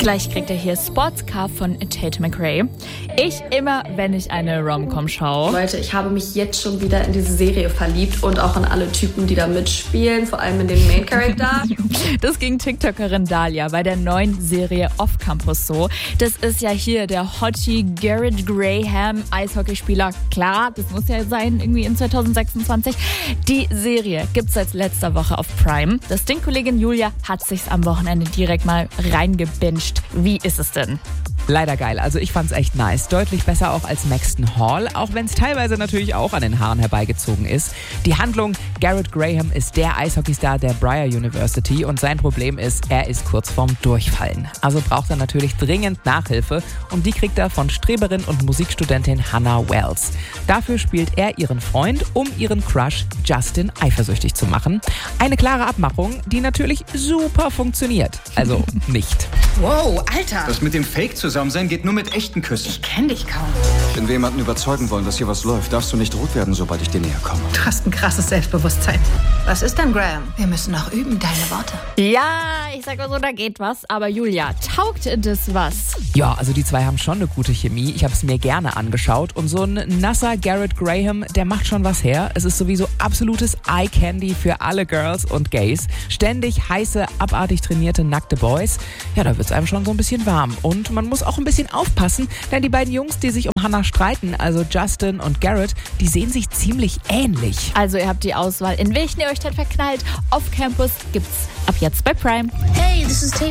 Gleich kriegt er hier Sportscar von Tate McRae. Ich immer, wenn ich eine Rom-Com schaue. Leute, ich habe mich jetzt schon wieder in diese Serie verliebt und auch in alle Typen, die da mitspielen, vor allem in den Main-Character. Das ging TikTokerin Dahlia bei der neuen Serie Off Campus so. Das ist ja hier der Hottie Garrett Graham, Eishockeyspieler. Klar, das muss ja sein, irgendwie in 2026. Die Serie gibt's seit letzter Woche auf Prime. Das Ding-Kollegin Julia hat sich's am Wochenende direkt mal reingebinged. Wie ist es denn? Leider geil. Also ich fand's echt nice. Deutlich besser auch als Maxton Hall, auch wenn es teilweise natürlich auch an den Haaren herbeigezogen ist. Die Handlung: Garrett Graham ist der Eishockeystar der Briar University und sein Problem ist, er ist kurz vorm Durchfallen. Also braucht er natürlich dringend Nachhilfe und die kriegt er von Streberin und Musikstudentin Hannah Wells. Dafür spielt er ihren Freund, um ihren Crush Justin eifersüchtig zu machen. Eine klare Abmachung, die natürlich super funktioniert. Also nicht. Wow, Alter! Das mit dem Fake-Zusammensein geht nur mit echten Küssen. Ich kenn dich kaum. Wenn wir jemanden überzeugen wollen, dass hier was läuft, darfst du nicht rot werden, sobald ich dir näher komme. Du hast ein krasses Selbstbewusstsein. Was ist denn, Graham? Wir müssen noch üben, deine Worte. Ja, ich sag mal so, da geht was. Aber Julia, taugt das was? Ja, also die zwei haben schon eine gute Chemie. Ich habe es mir gerne angeschaut. Und so ein nasser Garrett Graham, der macht schon was her. Es ist sowieso absolutes Eye-Candy für alle Girls und Gays. Ständig heiße, abartig trainierte, nackte Boys. Ja, da wird's einem schon so ein bisschen warm. Und man muss auch ein bisschen aufpassen, denn die beiden Jungs, die sich um Hannah streiten, also Justin und Garrett, die sehen sich ziemlich ähnlich. Also ihr habt die Auswahl, in welchen ihr euch dann verknallt. Off Campus gibt's ab jetzt bei Prime. Hey, this is Tate